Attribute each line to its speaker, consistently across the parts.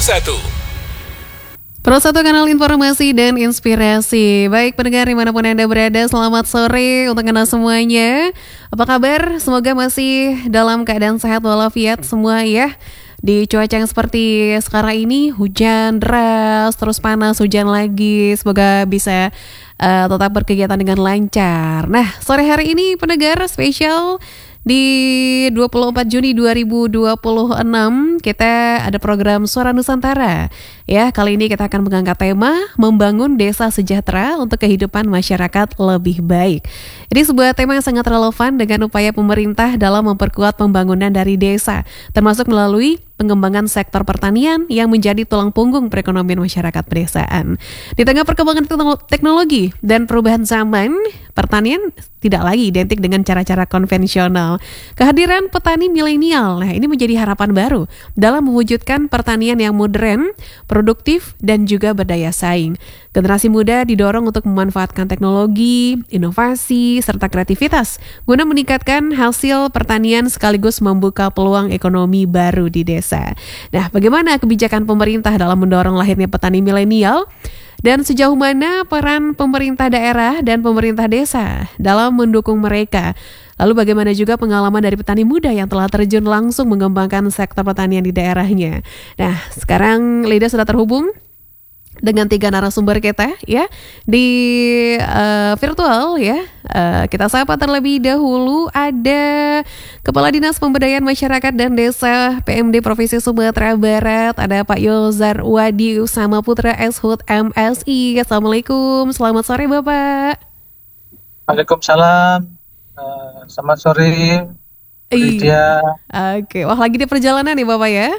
Speaker 1: Pro 1 kanal informasi dan inspirasi. Baik pendengar dimanapun Anda berada, selamat sore untuk Anda semuanya. Apa kabar? Semoga masih dalam keadaan sehat walafiat semua ya. Di cuaca yang seperti sekarang ini, hujan deras, terus panas, hujan lagi. Semoga bisa tetap berkegiatan dengan lancar. Nah, sore hari ini pendengar spesial di 24 Juni 2026 kita ada program Suara Nusantara. Ya, kali ini kita akan mengangkat tema membangun desa sejahtera untuk kehidupan masyarakat lebih baik. Ini sebuah tema yang sangat relevan dengan upaya pemerintah dalam memperkuat pembangunan dari desa, termasuk melalui pengembangan sektor pertanian yang menjadi tulang punggung perekonomian masyarakat pedesaan. Di tengah perkembangan teknologi dan perubahan zaman, pertanian tidak lagi identik dengan cara-cara konvensional. Kehadiran petani milenial, nah ini menjadi harapan baru dalam mewujudkan pertanian yang modern, produktif, dan juga berdaya saing. Generasi muda didorong untuk memanfaatkan teknologi, inovasi, serta kreativitas guna meningkatkan hasil pertanian sekaligus membuka peluang ekonomi baru di desa. Nah, bagaimana kebijakan pemerintah dalam mendorong lahirnya petani milenial? Dan sejauh mana peran pemerintah daerah dan pemerintah desa dalam mendukung mereka? Lalu bagaimana juga pengalaman dari petani muda yang telah terjun langsung mengembangkan sektor pertanian di daerahnya? Nah, sekarang Lida sudah terhubung dengan 3 narasumber kita ya di virtual ya. Kita sapa terlebih dahulu ada Kepala Dinas Pemberdayaan Masyarakat dan Desa PMD Provinsi Sumatera Barat, ada Pak Yozar Wadi Usama Putra Eshut MSI. Assalamualaikum, selamat sore Bapak.
Speaker 2: Waalaikumsalam, selamat sore Lydia.
Speaker 1: Oke, wah lagi di perjalanan nih Bapak ya?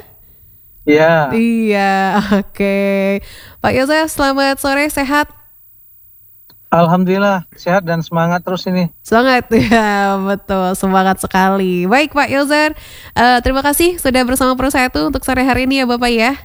Speaker 2: Iya,
Speaker 1: oke. Pak Yozar, selamat sore, sehat?
Speaker 2: Alhamdulillah sehat dan semangat terus ini.
Speaker 1: Semangat, ya betul, semangat sekali. Baik Pak Yozar, terima kasih sudah bersama Pro 1 untuk sore hari ini ya Bapak ya.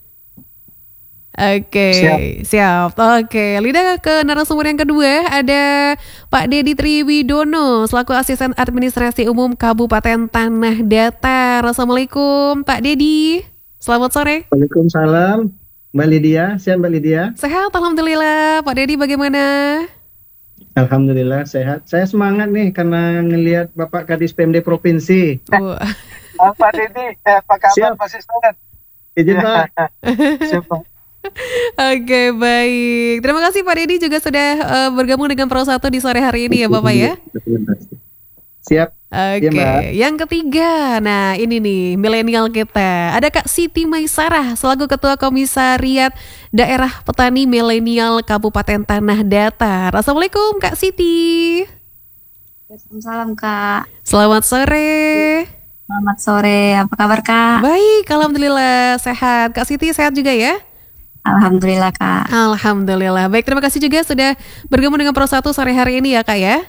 Speaker 1: Oke, siap. Oke, Lida ke narasumber yang kedua ada Pak Dedi Triwidono selaku Asisten Administrasi Umum Kabupaten Tanah Datar. Assalamualaikum Pak Dedi. Selamat sore.
Speaker 3: Waalaikumsalam, Mbak Lydia. Sehat Mbak Lydia?
Speaker 1: Sehat, alhamdulillah. Pak Dedi bagaimana?
Speaker 3: Alhamdulillah sehat. Saya semangat nih karena ngelihat Bapak Kadis PMD Provinsi.
Speaker 2: Pak Dedi, apa kabar?
Speaker 3: Siap.
Speaker 2: Masih semangat?
Speaker 3: Izin Pak.
Speaker 2: Siap, Pak.
Speaker 1: Oke, baik. Terima kasih Pak Dedi juga sudah bergabung dengan Pro 1 di sore hari ini ya Bapak ya.
Speaker 3: Siap.
Speaker 1: Oke, yang ketiga, nah ini nih milenial kita. Ada Kak Siti Maisarah selaku Ketua Komisariat Daerah Petani Milenial Kabupaten Tanah Datar. Assalamualaikum Kak Siti.
Speaker 4: Waalaikumsalam Kak.
Speaker 1: Selamat sore.
Speaker 4: Selamat sore, apa kabar Kak?
Speaker 1: Baik, alhamdulillah sehat. Kak Siti sehat juga ya?
Speaker 4: Alhamdulillah Kak.
Speaker 1: Alhamdulillah. Baik, terima kasih juga sudah bergabung dengan Pro 1 sore hari ini ya Kak ya.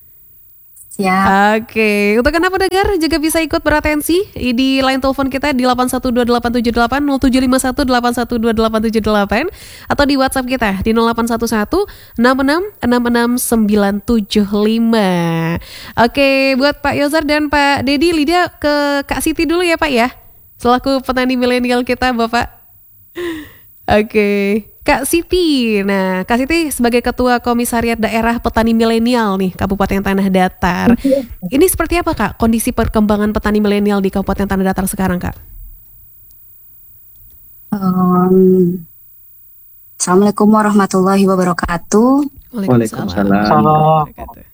Speaker 4: Siap.
Speaker 1: Oke, untuk Anda pendengar juga bisa ikut beratensi di line telepon kita di 812-878 0751-812-878 atau di WhatsApp kita di 0811-6666-975. Oke, buat Pak Yozar dan Pak Dedi, Lida ke Kak Siti dulu ya Pak ya, selaku petani milenial kita Bapak. Oke, Kak Siti. Nah, Kak Siti sebagai Ketua Komisariat Daerah Petani Milenial nih Kabupaten Tanah Datar. Ini seperti apa Kak kondisi perkembangan petani milenial di Kabupaten Tanah Datar sekarang Kak?
Speaker 4: Assalamualaikum warahmatullahi wabarakatuh.
Speaker 3: Waalaikumsalam.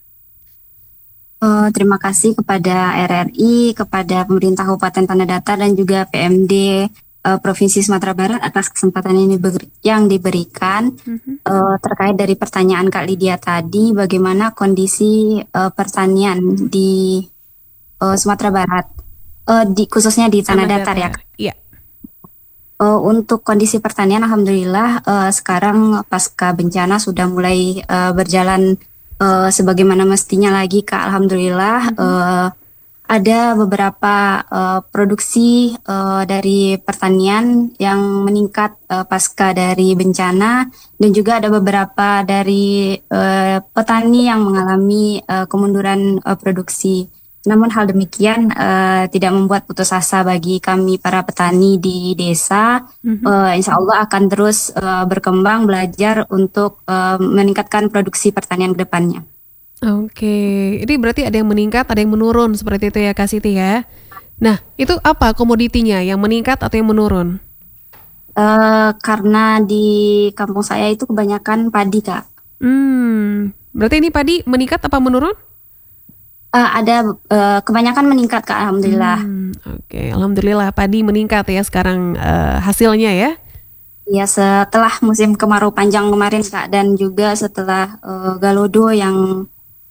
Speaker 4: Terima kasih kepada RRI, kepada pemerintah Kabupaten Tanah Datar dan juga PMD Provinsi Sumatera Barat atas kesempatan ini yang diberikan terkait dari pertanyaan Kak Lydia tadi, bagaimana kondisi pertanian di Sumatera Barat, khususnya di Tanah Datar ya.
Speaker 1: Iya.
Speaker 4: Untuk kondisi pertanian, alhamdulillah sekarang pasca bencana sudah mulai berjalan sebagaimana mestinya lagi Kak. Alhamdulillah. Ada beberapa produksi dari pertanian yang meningkat pasca dari bencana, dan juga ada beberapa dari petani yang mengalami kemunduran produksi. Namun hal demikian tidak membuat putus asa bagi kami para petani di desa. Insya Allah akan terus berkembang, belajar untuk meningkatkan produksi pertanian ke depannya.
Speaker 1: Oke, ini berarti ada yang meningkat, ada yang menurun seperti itu ya Kak Siti ya. Nah, itu apa komoditinya yang meningkat atau yang menurun?
Speaker 4: Karena di kampung saya itu kebanyakan padi, Kak.
Speaker 1: Berarti ini padi meningkat apa menurun?
Speaker 4: Ada kebanyakan meningkat, Kak, alhamdulillah.
Speaker 1: Oke, alhamdulillah padi meningkat ya sekarang hasilnya ya.
Speaker 4: Ya, setelah musim kemarau panjang kemarin, Kak, dan juga setelah Galodo yang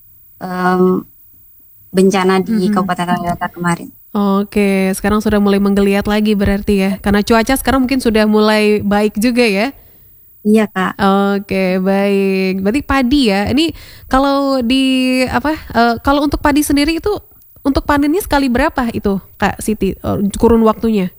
Speaker 4: bencana di Kabupaten Tanah Datar kemarin.
Speaker 1: Oke, sekarang sudah mulai menggeliat lagi berarti ya. Karena cuaca sekarang mungkin sudah mulai baik juga ya.
Speaker 4: Iya, Kak.
Speaker 1: Oke, baik. Berarti padi ya. Ini kalau di kalau untuk padi sendiri itu untuk panennya sekali berapa itu, Kak Siti? Kurun waktunya?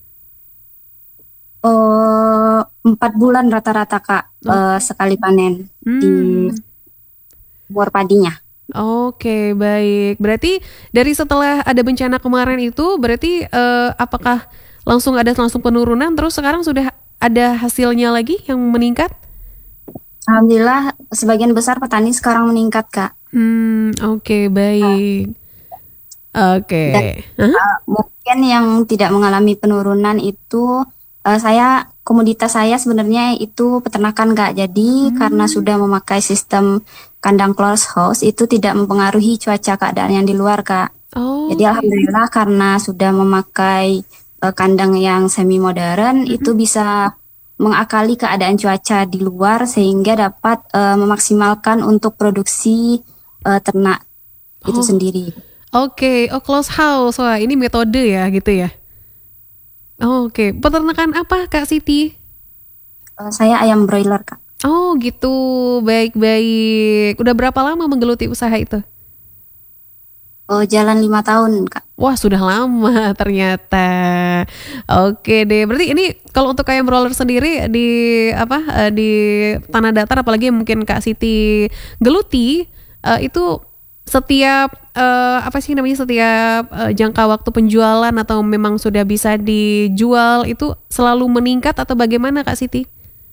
Speaker 4: 4 bulan rata-rata, Kak, sekali panen di bor padinya.
Speaker 1: Oke, baik. Berarti dari setelah ada bencana kemarin itu, berarti apakah langsung penurunan, terus sekarang sudah ada hasilnya lagi yang meningkat?
Speaker 4: Alhamdulillah, sebagian besar petani sekarang meningkat, Kak.
Speaker 1: Oke, baik. Oke.
Speaker 4: Dan mungkin yang tidak mengalami penurunan itu komoditas saya sebenarnya itu peternakan, Kak. Jadi karena sudah memakai sistem kandang closed house itu tidak mempengaruhi cuaca keadaan yang di luar, Kak. Jadi alhamdulillah karena sudah memakai kandang yang semi modern itu bisa mengakali keadaan cuaca di luar sehingga dapat memaksimalkan untuk produksi ternak itu sendiri.
Speaker 1: Oke, close house. Wah, ini metode ya gitu ya. Oke, peternakan apa Kak Siti?
Speaker 4: Saya ayam broiler, Kak.
Speaker 1: Oh gitu, baik-baik. Udah berapa lama menggeluti usaha itu?
Speaker 4: Jalan 5 tahun, Kak.
Speaker 1: Wah, sudah lama ternyata. Oke deh, berarti ini kalau untuk ayam broiler sendiri di tanah datar, apalagi yang mungkin Kak Siti geluti, itu setiap setiap jangka waktu penjualan atau memang sudah bisa dijual itu selalu meningkat atau bagaimana Kak Siti?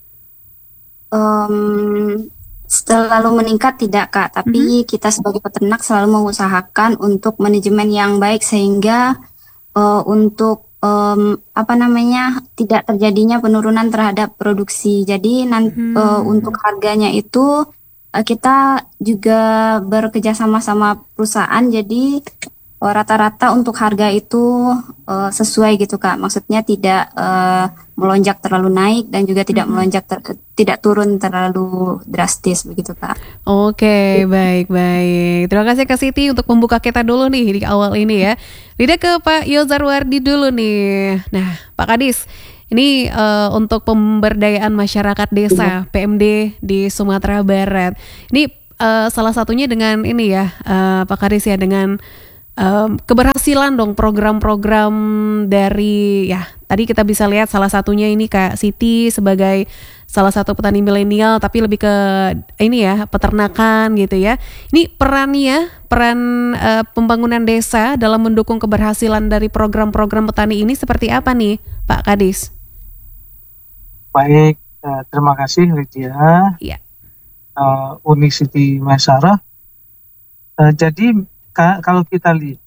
Speaker 4: Selalu meningkat tidak, Kak, tapi kita sebagai peternak selalu mengusahakan untuk manajemen yang baik sehingga untuk tidak terjadinya penurunan terhadap produksi. Jadi untuk harganya itu kita juga bekerja sama perusahaan, jadi rata-rata untuk harga itu sesuai gitu, Kak. Maksudnya tidak melonjak terlalu naik dan juga tidak tidak turun terlalu drastis begitu, Kak.
Speaker 1: Oke, baik. Terima kasih Kak Siti untuk membuka kita dulu nih di awal ini ya. Lidah ke Pak Yozarwardi dulu nih. Nah, Pak Kadis, ini untuk pemberdayaan masyarakat desa PMD di Sumatera Barat. Ini salah satunya dengan ini ya, Pak Kadis ya, dengan keberhasilan dong program-program dari ya tadi kita bisa lihat salah satunya ini Kak Siti sebagai salah satu petani milenial tapi lebih ke ini ya peternakan gitu ya. Ini peran pembangunan desa dalam mendukung keberhasilan dari program-program petani ini seperti apa nih Pak Kadis?
Speaker 2: Baik, terima kasih Lydia.
Speaker 1: Iya.
Speaker 2: Uni Siti Maisarah. Jadi kalau kita lihat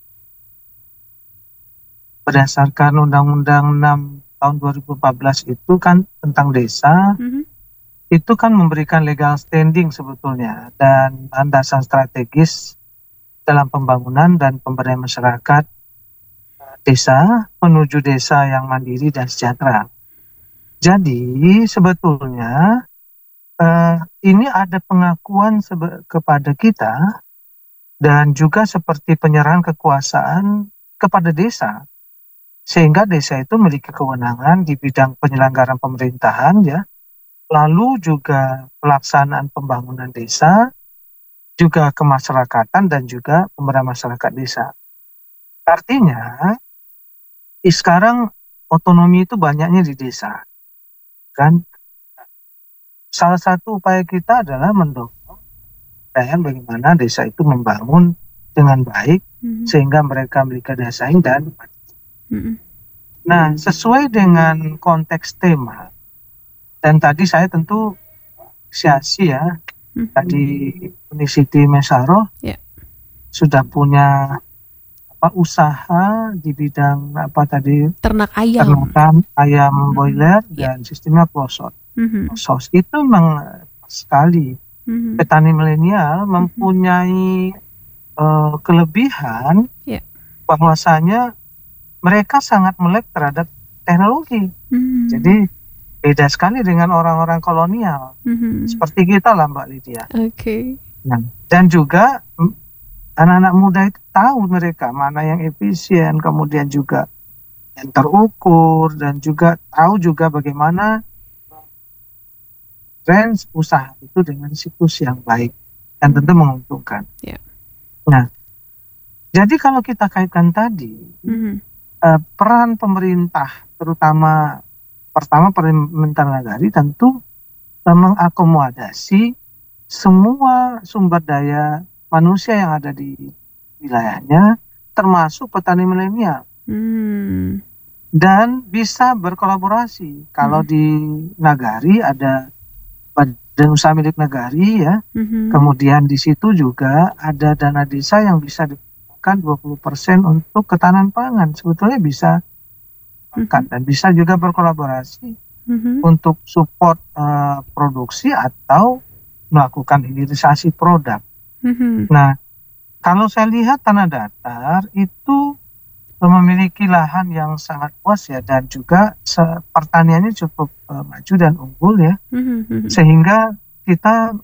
Speaker 2: berdasarkan Undang-Undang 6 tahun 2014 itu kan tentang desa, itu kan memberikan legal standing sebetulnya dan landasan strategis dalam pembangunan dan pemberdayaan masyarakat desa menuju desa yang mandiri dan sejahtera. Jadi sebetulnya ini ada pengakuan kepada kita dan juga seperti penyerahan kekuasaan kepada desa, sehingga desa itu memiliki kewenangan di bidang penyelenggaraan pemerintahan ya, lalu juga pelaksanaan pembangunan desa, juga kemasyarakatan dan juga pemberdayaan masyarakat desa. Artinya sekarang otonomi itu banyaknya di desa, kan? Salah satu upaya kita adalah mendorong dan bagaimana desa itu membangun dengan baik sehingga mereka memiliki daya saing dan nah sesuai dengan konteks tema dan tadi saya tentu apresiasi ya tadi Unisiti Mesaroh sudah punya usaha di bidang
Speaker 1: ternak ayam,
Speaker 2: ternakan ayam broiler dan sistemnya closed source itu memang sekali petani milenial mempunyai kelebihan bahwasanya mereka sangat melek terhadap teknologi. Jadi beda sekali dengan orang-orang kolonial seperti kita lah Mbak Lydia. Nah, dan juga anak-anak muda itu tahu mereka mana yang efisien, kemudian juga yang terukur dan juga tahu juga bagaimana range usaha itu dengan siklus yang baik dan tentu menguntungkan. Nah, jadi kalau kita kaitkan tadi peran pemerintah, terutama pertama pemerintah nagari tentu mengakomodasi semua sumber daya manusia yang ada di wilayahnya, termasuk petani milenial, dan bisa berkolaborasi. Kalau di nagari ada badan usaha milik nagari ya, kemudian di situ juga ada dana desa yang bisa digunakan 20% untuk ketahanan pangan. Sebetulnya bisa dan bisa juga berkolaborasi untuk support produksi atau melakukan hilirisasi produk. Nah, kalau saya lihat Tanah Datar itu memiliki lahan yang sangat luas ya, dan juga pertaniannya cukup maju dan unggul ya, sehingga kita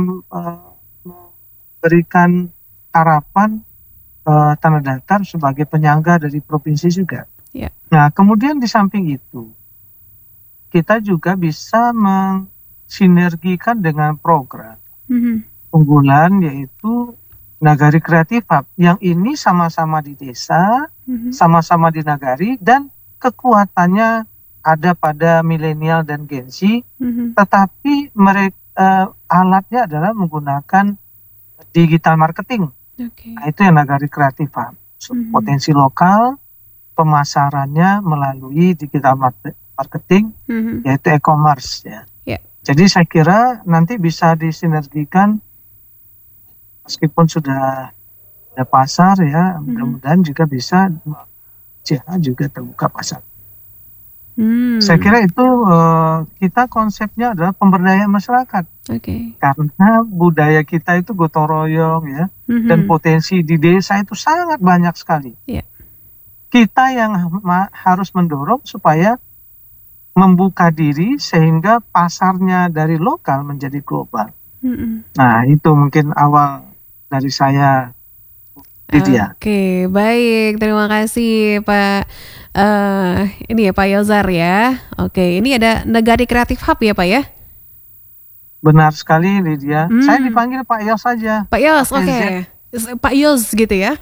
Speaker 2: memberikan harapan Tanah Datar sebagai penyangga dari provinsi juga. Nah, kemudian di samping itu kita juga bisa mensinergikan dengan program unggulan yaitu Nagari Kreatif Hub yang ini sama-sama di desa, sama-sama di nagari dan kekuatannya ada pada milenial dan Gen Z, tetapi mereka alatnya adalah menggunakan digital marketing. Nah, itu yang Nagari Kreatif Hub. Potensi lokal, pemasarannya melalui digital marketing, yaitu e-commerce ya. Jadi saya kira nanti bisa disinergikan. Meskipun sudah ada pasar ya, mudah-mudahan juga bisa juga terbuka pasar. Saya kira itu kita konsepnya adalah pemberdayaan masyarakat. Karena budaya kita itu gotong royong ya, dan potensi di desa itu sangat banyak sekali. Kita yang harus mendorong supaya membuka diri sehingga pasarnya dari lokal menjadi global. Nah, itu mungkin awal dari saya, Lydia.
Speaker 1: Oke, baik. Terima kasih Pak. Ini ya Pak Yozar ya. Oke, ini ada Nagari Kreatif Hub ya Pak ya?
Speaker 2: Benar sekali Lydia. Saya dipanggil Pak Yos saja.
Speaker 1: Pak Yos, oke. Pak Yos gitu ya.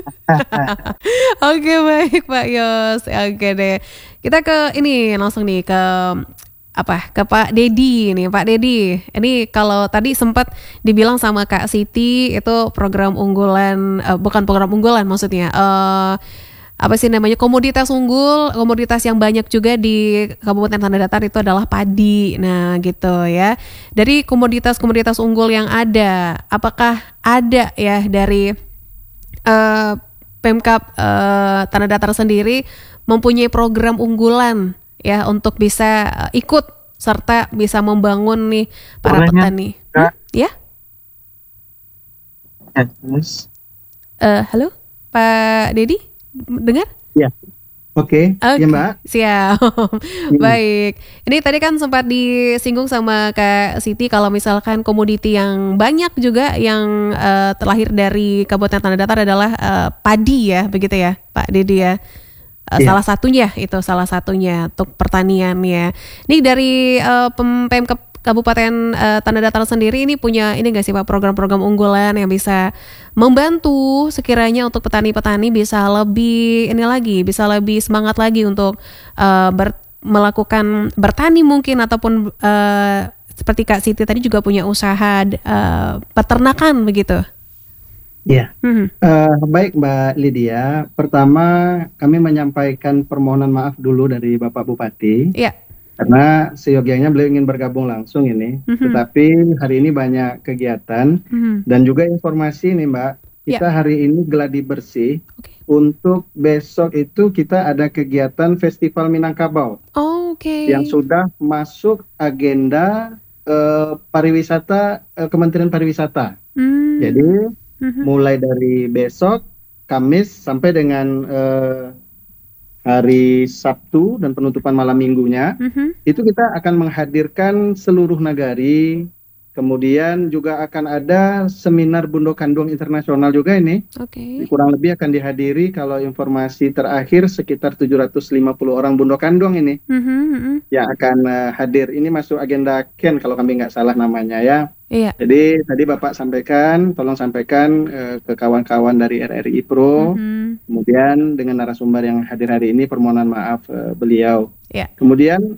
Speaker 1: Oke, baik Pak Yos. Oke deh. Kita ke ini langsung nih ke Pak Dedi nih. Pak Dedi, ini kalau tadi sempat dibilang sama Kak Siti itu program unggulan, bukan program unggulan maksudnya, komoditas unggul, komoditas yang banyak juga di Kabupaten Tanah Datar itu adalah padi. Nah gitu ya, dari komoditas-komoditas unggul yang ada, apakah ada ya dari Pemkab Tanah Datar sendiri mempunyai program unggulan ya untuk bisa ikut serta bisa membangun nih para petani. Ya? Halo Pak Dedi, dengar?
Speaker 3: Ya. Oke. Ya Mbak.
Speaker 1: Siap. Baik. Ini tadi kan sempat disinggung sama Kak Siti kalau misalkan komoditi yang banyak juga yang terlahir dari Kabupaten Tanah Datar adalah padi ya, begitu ya Pak Dedi ya. Salah satunya untuk pertanian ya. Ini dari Pemkab Kabupaten Tanah Datar sendiri ini punya ini nggak sih Pak program-program unggulan yang bisa membantu sekiranya untuk petani-petani bisa lebih semangat lagi untuk melakukan bertani mungkin ataupun seperti Kak Siti tadi juga punya usaha peternakan begitu.
Speaker 3: Ya, baik Mbak Lydia. Pertama, kami menyampaikan permohonan maaf dulu dari Bapak Bupati.
Speaker 1: Iya.
Speaker 3: Karena seyogianya beliau ingin bergabung langsung ini. Tetapi hari ini banyak kegiatan dan juga informasi nih Mbak. Kita hari ini gladi bersih. Untuk besok itu kita ada kegiatan Festival Minangkabau. Yang sudah masuk agenda pariwisata Kementerian Pariwisata. Jadi mulai dari besok Kamis sampai dengan hari Sabtu dan penutupan malam minggunya, itu kita akan menghadirkan seluruh nagari. Kemudian juga akan ada seminar Bundo Kandung Internasional juga ini. Kurang lebih akan dihadiri kalau informasi terakhir sekitar 750 orang Bundo Kandung ini yang akan hadir. Ini masuk agenda Ken kalau kami nggak salah namanya ya. Jadi tadi Bapak sampaikan, tolong sampaikan ke kawan-kawan dari RRI Pro. Kemudian dengan narasumber yang hadir hari ini, permohonan maaf beliau. Kemudian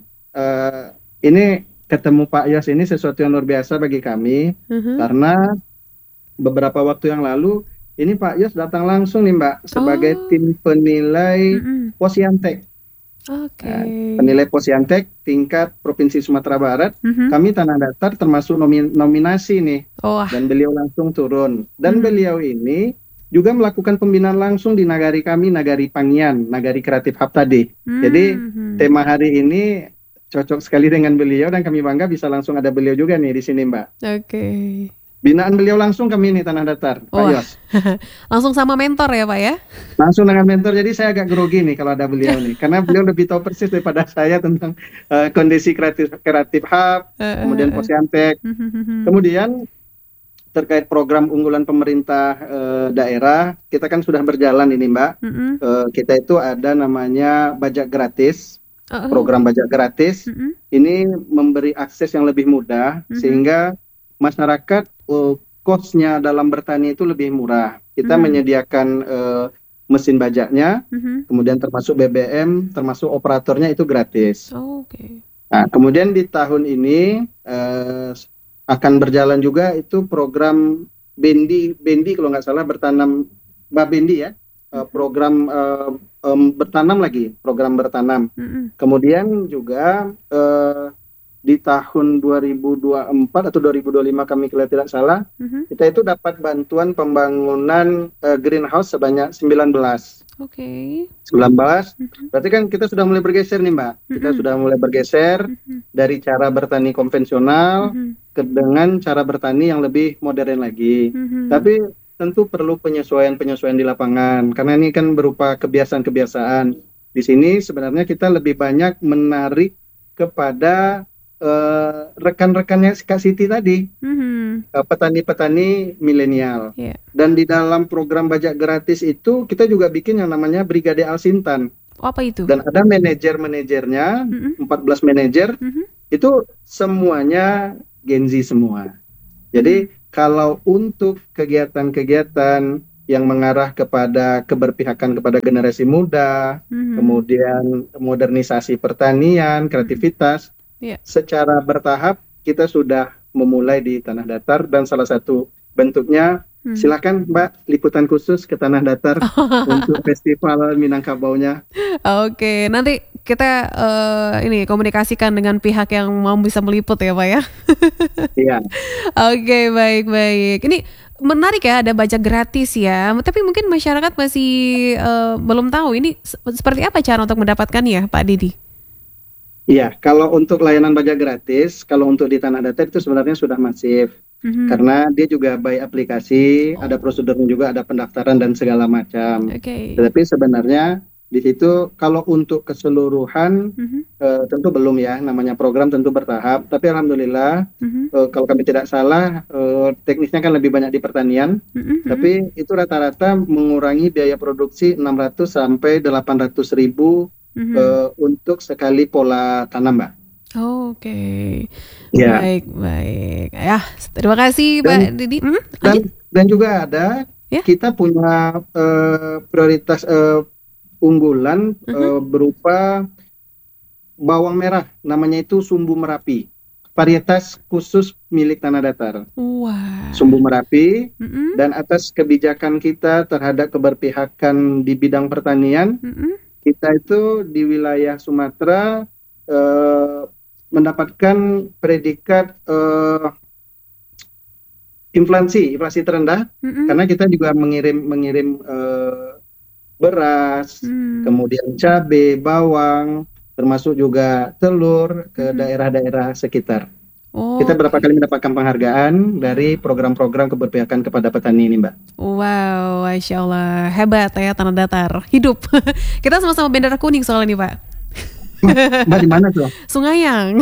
Speaker 3: ini ketemu Pak Yos ini sesuatu yang luar biasa bagi kami, karena beberapa waktu yang lalu ini Pak Yos datang langsung nih Mbak sebagai tim penilai Posyantek. Penilai Posyantek tingkat Provinsi Sumatera Barat. Kami Tanah Datar termasuk nominasi nih, dan beliau langsung turun. Dan beliau ini juga melakukan pembinaan langsung di nagari kami, Nagari Pangian, Nagari Kreatif Hub tadi. Jadi tema hari ini cocok sekali dengan beliau dan kami bangga bisa langsung ada beliau juga nih di sini Mbak. Binaan beliau langsung kami nih Tanah Datar, Pak Yos.
Speaker 1: Langsung sama mentor ya Pak ya?
Speaker 3: Langsung dengan mentor, jadi saya agak grogi nih kalau ada beliau nih. Karena beliau lebih tahu persis daripada saya tentang kondisi kreatif hub, kemudian Posyantek. Kemudian terkait program unggulan pemerintah daerah, kita kan sudah berjalan ini Mbak. Kita itu ada namanya Bajak Gratis. Program Bajak Gratis ini memberi akses yang lebih mudah sehingga masyarakat cost-nya dalam bertani itu lebih murah. Kita menyediakan mesin bajaknya, kemudian termasuk BBM, termasuk operatornya itu gratis. Nah, kemudian di tahun ini akan berjalan juga itu program Bendi kalau nggak salah bertanam Babendi ya. Program bertanam lagi, program bertanam. Kemudian juga di tahun 2024 atau 2025 kami kalau tidak salah, kita itu dapat bantuan pembangunan greenhouse sebanyak 19. 19. Berarti kan kita sudah mulai bergeser nih Mbak. Kita sudah mulai bergeser dari cara bertani konvensional dengan cara bertani yang lebih modern lagi. Tapi tentu perlu penyesuaian-penyesuaian di lapangan, karena ini kan berupa kebiasaan-kebiasaan. Di sini sebenarnya kita lebih banyak menarik kepada rekan-rekannya Kak Siti tadi, petani-petani milenial. Dan di dalam program Bajak Gratis itu kita juga bikin yang namanya Brigade Alsintan.
Speaker 1: Apa itu?
Speaker 3: Dan ada manajer-manajernya, 14 manajer, itu semuanya Gen Z semua. Jadi kalau untuk kegiatan-kegiatan yang mengarah kepada keberpihakan kepada generasi muda, kemudian modernisasi pertanian, kreativitas, secara bertahap kita sudah memulai di Tanah Datar, dan salah satu bentuknya silakan Mbak liputan khusus ke Tanah Datar untuk Festival Minangkabaunya.
Speaker 1: Nanti kita ini komunikasikan dengan pihak yang mau bisa meliput ya Pak ya.
Speaker 3: Iya.
Speaker 1: Baik. Ini menarik ya, ada Bajak Gratis ya. Tapi mungkin masyarakat masih belum tahu ini seperti apa cara untuk mendapatkannya Pak Didi.
Speaker 3: Iya, kalau untuk layanan Bajak Gratis, kalau untuk di Tanah Datar itu sebenarnya sudah masif. Karena dia juga by aplikasi, ada prosedurnya juga, ada pendaftaran dan segala macam. Tetapi sebenarnya di situ kalau untuk keseluruhan tentu belum ya, namanya program tentu bertahap. Tapi alhamdulillah kalau kami tidak salah teknisnya kan lebih banyak di pertanian. Tapi itu rata-rata mengurangi biaya produksi 600 sampai 800 ribu untuk sekali pola tanam Mbak. Ya.
Speaker 1: Baik. Ya, terima kasih Pak Didi.
Speaker 3: Dan juga ada kita punya prioritas unggulan berupa bawang merah, namanya itu Sumbu Merapi. varietas khusus milik Tanah Datar.
Speaker 1: Wah.
Speaker 3: Sumbu Merapi, dan atas kebijakan kita terhadap keberpihakan di bidang pertanian, kita itu di wilayah Sumatera mendapatkan predikat inflasi terendah, karena kita juga mengirim beras, kemudian cabai, bawang, termasuk juga telur ke daerah-daerah sekitar. Kita berapa kali mendapatkan penghargaan dari program-program keberpihakan kepada petani ini, Mbak.
Speaker 1: Wow, Masya Allah, hebat ya Tanah Datar, hidup. Kita sama-sama bendera kuning soalnya nih, Pak.
Speaker 3: Mbak di mana tuh?
Speaker 1: Sungayang.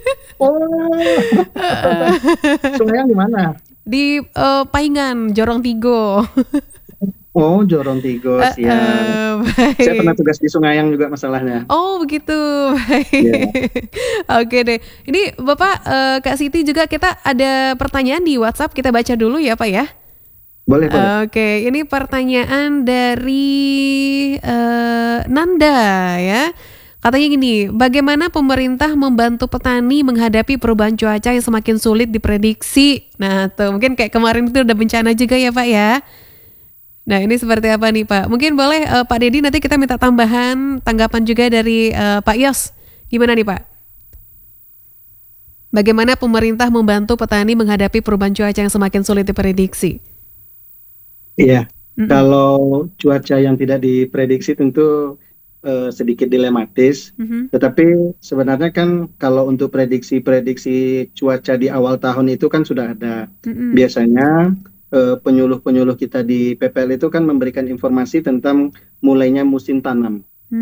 Speaker 3: Sungayang di mana?
Speaker 1: Di Paingan, Jorong Tigo.
Speaker 3: Oh, Jorong Tigo, siap. Saya pernah tugas di Sungayang juga masalahnya.
Speaker 1: Oh, begitu. Yeah. Oke deh. Ini Bapak, Kak Siti juga kita ada pertanyaan di WhatsApp, kita baca dulu ya Pak ya.
Speaker 3: Boleh.
Speaker 1: Oke, ini pertanyaan dari Nanda ya. Katanya gini, bagaimana pemerintah membantu petani menghadapi perubahan cuaca yang semakin sulit diprediksi? Nah, tuh mungkin kayak kemarin itu udah bencana juga ya Pak ya. Nah, ini seperti apa nih Pak? Mungkin boleh Pak Dedi nanti kita minta tambahan tanggapan juga dari Pak Yos. Gimana nih Pak? Bagaimana pemerintah membantu petani menghadapi perubahan cuaca yang semakin sulit diprediksi?
Speaker 3: Iya, kalau cuaca yang tidak diprediksi tentu sedikit dilematis. Tetapi sebenarnya kan kalau untuk prediksi cuaca di awal tahun itu kan sudah ada. Biasanya penyuluh-penyuluh kita di PPL itu kan memberikan informasi tentang mulainya musim tanam.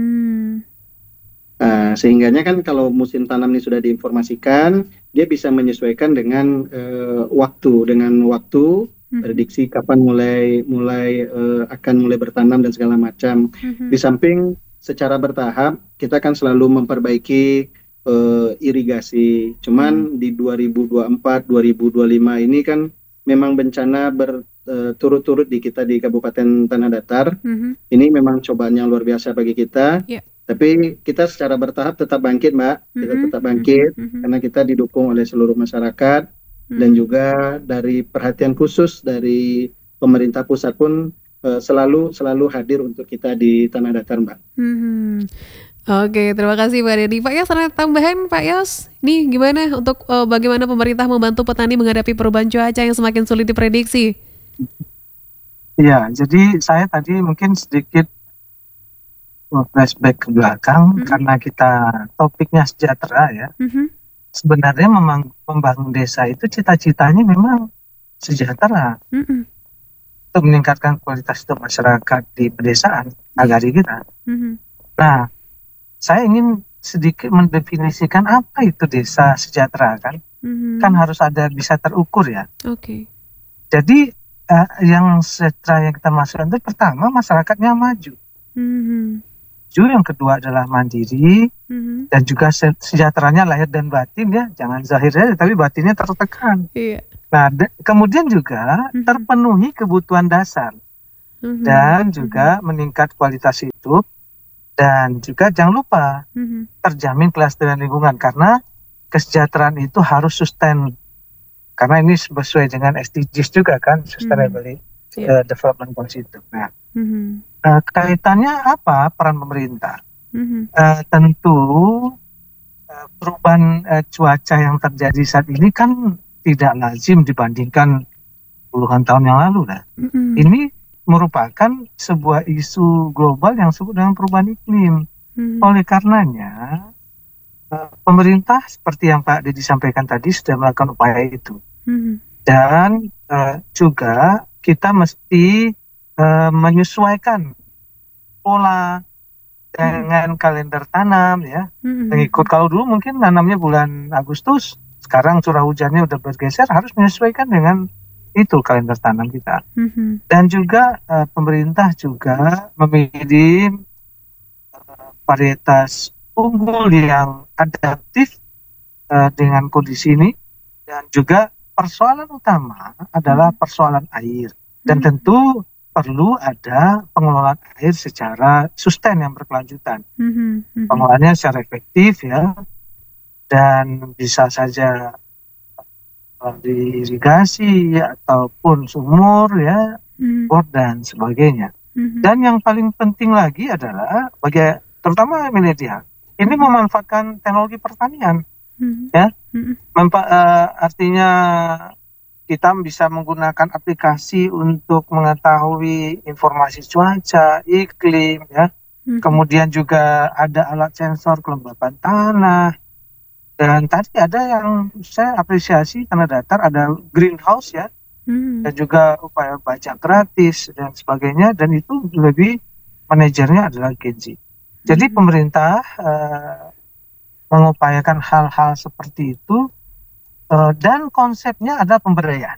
Speaker 3: Sehingganya kan kalau musim tanam ini sudah diinformasikan, dia bisa menyesuaikan dengan waktu prediksi kapan mulai akan mulai bertanam dan segala macam. Di samping secara bertahap kita kan selalu memperbaiki irigasi. Cuman di 2024-2025 ini kan memang bencana berturut-turut di kita di Kabupaten Tanah Datar. Ini memang cobaan yang luar biasa bagi kita. Tapi kita secara bertahap tetap bangkit, Mbak. Kita tetap bangkit karena kita didukung oleh seluruh masyarakat dan juga dari perhatian khusus dari pemerintah pusat pun selalu hadir untuk kita di Tanah Datar, Mbak.
Speaker 1: Oke, terima kasih Pak Dedi. Pak Yos, ada tambahan Pak Yos? Nih gimana untuk bagaimana pemerintah membantu petani menghadapi perubahan cuaca yang semakin sulit diprediksi?
Speaker 2: Iya, jadi saya tadi mungkin sedikit flashback ke belakang karena kita topiknya sejahtera ya. Sebenarnya membangun desa itu cita-citanya memang sejahtera. Untuk meningkatkan kualitas hidup masyarakat di pedesaan, nagari kita. Nah, saya ingin sedikit mendefinisikan apa itu desa sejahtera kan. Kan harus ada bisa terukur ya. Jadi yang sejahtera yang kita maksudkan itu pertama masyarakatnya maju. Yang kedua adalah mandiri dan juga sejahteranya lahir dan batin ya. Jangan zahirnya tapi batinnya tertekan. Nah, kemudian juga terpenuhi kebutuhan dasar dan juga meningkat kualitas hidup dan juga jangan lupa terjamin kelestarian lingkungan karena kesejahteraan itu harus sustain karena ini sesuai dengan SDGs juga kan Sustainable Development Goals itu. Nah, kaitannya apa peran pemerintah? Tentu perubahan cuaca yang terjadi saat ini kan tidak lazim dibandingkan puluhan tahun yang lalu. Ini merupakan sebuah isu global yang disebut dengan perubahan iklim. Oleh karenanya, pemerintah seperti yang Pak Dedi sampaikan tadi sudah melakukan upaya itu. Dan juga kita mesti menyesuaikan pola dengan kalender tanam ya. Mengikut kalau dulu mungkin nanamnya bulan Agustus, sekarang curah hujannya udah bergeser, harus menyesuaikan dengan itu kalender tanam kita. Dan juga pemerintah juga memilih varietas unggul yang adaptif dengan kondisi ini. Dan juga persoalan utama adalah persoalan air. Dan tentu perlu ada pengelolaan air secara sustain yang berkelanjutan. Pengelolaannya secara efektif ya. dan bisa saja diirigasi ataupun sumur ya, bor dan sebagainya. Dan yang paling penting lagi adalah terutama milenial ini memanfaatkan teknologi pertanian, ya, artinya kita bisa menggunakan aplikasi untuk mengetahui informasi cuaca, iklim, ya. Kemudian juga ada alat sensor kelembapan tanah. Dan tadi ada yang saya apresiasi tanah datar, ada greenhouse ya, dan juga upaya pajak gratis dan sebagainya, dan itu lebih manajernya adalah Gen-Z. Jadi pemerintah mengupayakan hal-hal seperti itu, dan konsepnya ada pemberdayaan.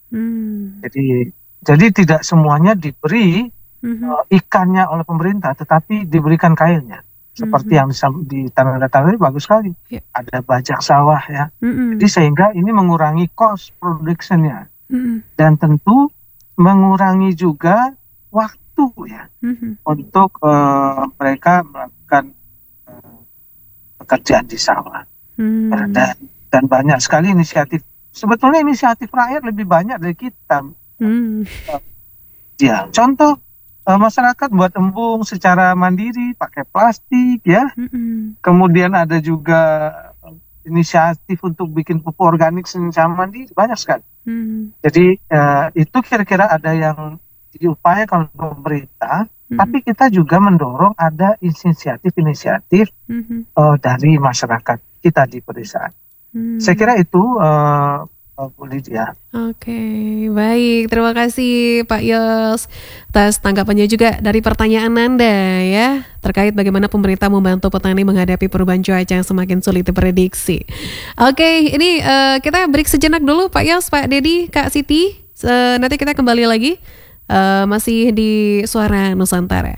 Speaker 2: Jadi tidak semuanya diberi ikannya oleh pemerintah, tetapi diberikan kailnya. Seperti yang di tanah datar ini bagus sekali. Ada bajak sawah ya. Jadi sehingga ini mengurangi cost production-nya. Dan tentu mengurangi juga waktu ya. Untuk mereka melakukan pekerjaan di sawah. Dan banyak sekali inisiatif. Sebetulnya inisiatif rakyat lebih banyak dari kita. Ya, contoh masyarakat buat embung secara mandiri pakai plastik ya. Kemudian ada juga inisiatif untuk bikin pupuk organik secara mandiri, banyak sekali. Jadi itu kira-kira ada yang diupayakan oleh pemerintah, tapi kita juga mendorong ada inisiatif dari masyarakat kita di pedesaan. Saya kira itu Bu Lydia.
Speaker 1: Oke, baik. Terima kasih Pak Yos atas tanggapannya juga dari pertanyaan Anda ya, terkait bagaimana pemerintah membantu petani menghadapi perubahan cuaca yang semakin sulit diprediksi. Oke, ini kita break sejenak dulu Pak Yos, Pak Dedi, Kak Siti. Nanti kita kembali lagi masih di Suara Nusantara.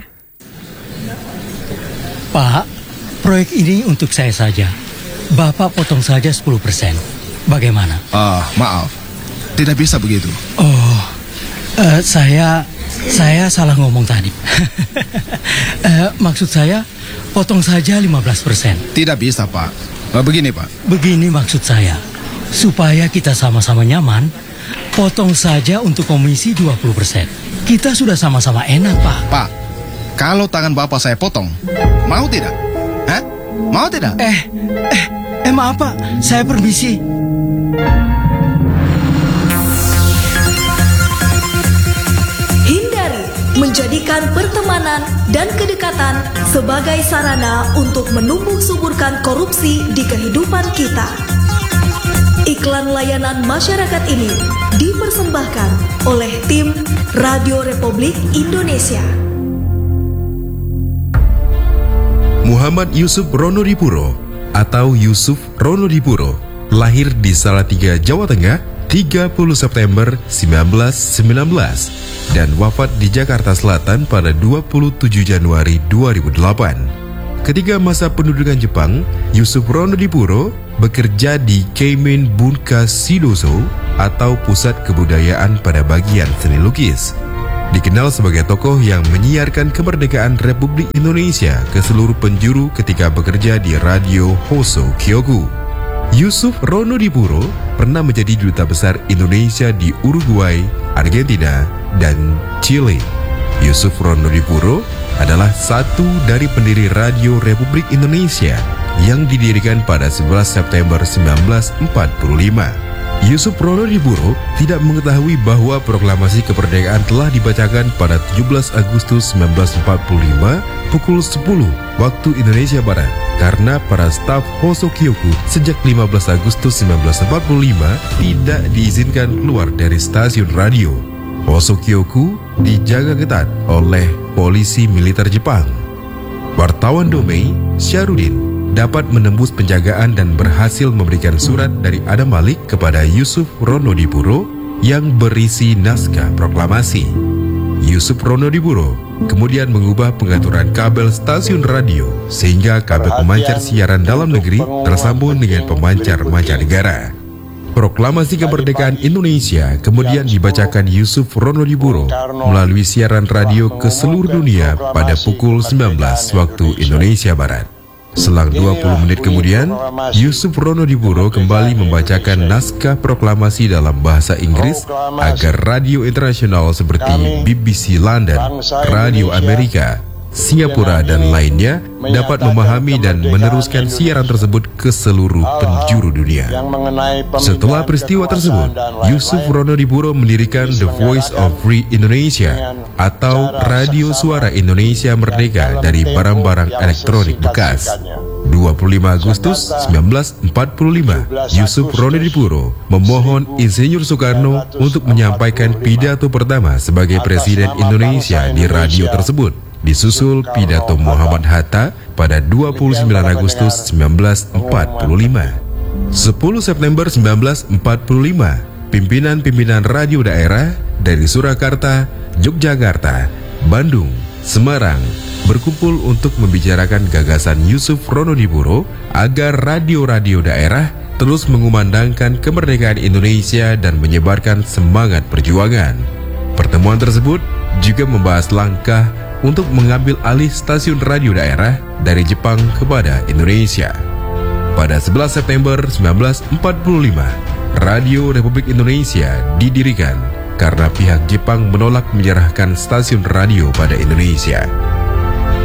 Speaker 5: Pak, proyek ini untuk saya saja. Bapak potong saja 10%. Bagaimana?
Speaker 6: Maaf, tidak bisa begitu.
Speaker 5: Saya salah ngomong tadi. Maksud saya, potong saja 15%.
Speaker 6: Tidak bisa, Pak. Begini, Pak.
Speaker 5: Begini maksud saya, supaya kita sama-sama nyaman, potong saja untuk komisi 20%. Kita sudah sama-sama enak, Pak.
Speaker 6: Pak, kalau tangan Bapak saya potong, mau tidak? Hah? Mau tidak?
Speaker 5: Maaf, Pak. Saya permisi.
Speaker 7: Hindari menjadikan pertemanan dan kedekatan sebagai sarana untuk menumbuh suburkan korupsi di kehidupan kita. Iklan layanan masyarakat ini dipersembahkan oleh tim Radio Republik Indonesia.
Speaker 8: Muhammad Yusuf Ronodipuro atau Yusuf Ronodipuro lahir di Salatiga, Jawa Tengah 30 September 1919 dan wafat di Jakarta Selatan pada 27 Januari 2008. Ketika masa pendudukan Jepang, Yusuf Ronodipuro bekerja di Keimin Bunka Shidoso atau Pusat Kebudayaan pada bagian seni lukis. Dikenal sebagai tokoh yang menyiarkan kemerdekaan Republik Indonesia ke seluruh penjuru ketika bekerja di Radio Hoso Kyoku. Yusuf Ronodipuro pernah menjadi duta besar Indonesia di Uruguay, Argentina, dan Chile. Yusuf Ronodipuro adalah satu dari pendiri Radio Republik Indonesia yang didirikan pada 11 September 1945. Yusuf Ronodipuro tidak mengetahui bahwa proklamasi kemerdekaan telah dibacakan pada 17 Agustus 1945 pukul 10 waktu Indonesia Barat karena para staf Hoso Kyoku sejak 15 Agustus 1945 tidak diizinkan keluar dari stasiun radio. Hoso Kyoku dijaga ketat oleh polisi militer Jepang. Wartawan Domei, Syarudin, dapat menembus penjagaan dan berhasil memberikan surat dari Adam Malik kepada Yusuf Ronodipuro yang berisi naskah proklamasi. Yusuf Ronodipuro kemudian mengubah pengaturan kabel stasiun radio sehingga kabel pemancar siaran dalam negeri tersambung dengan pemancar mancanegara. Proklamasi kemerdekaan Indonesia kemudian dibacakan Yusuf Ronodipuro melalui siaran radio ke seluruh dunia pada pukul 19 waktu Indonesia Barat. Selang 20 menit kemudian, Yusuf Ronodipuro kembali membacakan naskah proklamasi dalam bahasa Inggris agar radio internasional seperti BBC London, Radio Amerika, Singapura, dan lainnya dapat memahami dan meneruskan siaran tersebut ke seluruh penjuru dunia. Setelah peristiwa tersebut, Yusuf Ronodipuro mendirikan The Voice of Free Indonesia atau Radio Suara Indonesia Merdeka dari barang-barang elektronik bekas. 25 Agustus 1945, Yusuf Ronodipuro memohon Insinyur Soekarno untuk menyampaikan pidato pertama sebagai Presiden Indonesia di radio tersebut. Disusul pidato Muhammad Hatta pada 29 Agustus 1945. 10 September 1945, pimpinan-pimpinan radio daerah dari Surakarta, Yogyakarta, Bandung, Semarang berkumpul untuk membicarakan gagasan Yusuf Ronodipuro agar radio-radio daerah terus mengumandangkan kemerdekaan Indonesia dan menyebarkan semangat perjuangan. Pertemuan tersebut juga membahas langkah untuk mengambil alih stasiun radio daerah dari Jepang kepada Indonesia. Pada 11 September 1945, Radio Republik Indonesia didirikan karena pihak Jepang menolak menyerahkan stasiun radio pada Indonesia.